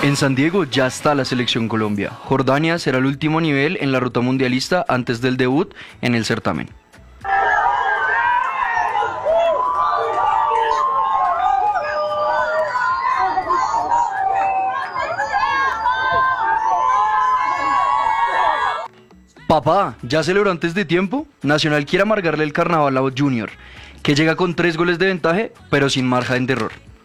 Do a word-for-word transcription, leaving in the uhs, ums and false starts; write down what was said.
En San Diego ya está la selección Colombia. Jordania será el último nivel en la ruta mundialista antes del debut en el certamen. Papá, ¿ya celebró antes de tiempo? Nacional quiere amargarle el carnaval a Junior, que llega con tres goles de ventaja, pero sin margen de error.